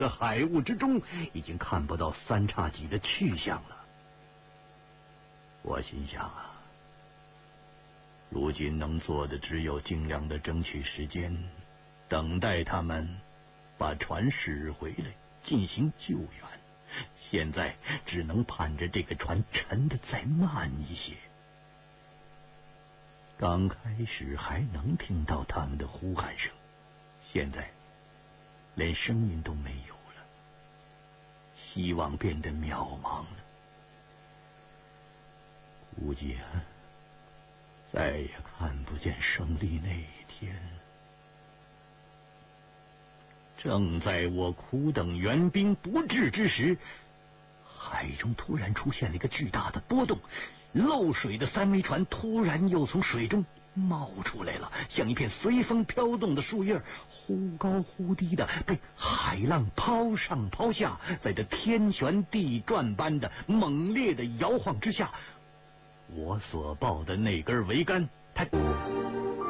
这海雾之中已经看不到三叉戟的去向了。我心想啊，如今能做的只有尽量的争取时间，等待他们把船驶回来进行救援。现在只能盼着这个船沉得再慢一些。刚开始还能听到他们的呼喊声，现在连声音都没有了，希望变得渺茫了。估计再也看不见胜利那一天。正在我苦等援兵不至之时，海中突然出现了一个巨大的波动，漏水的三桅船突然又从水中冒出来了，像一片随风飘动的树叶，忽高忽低的被海浪抛上抛下，在这天旋地转般的猛烈的摇晃之下，我所抱的那根桅杆它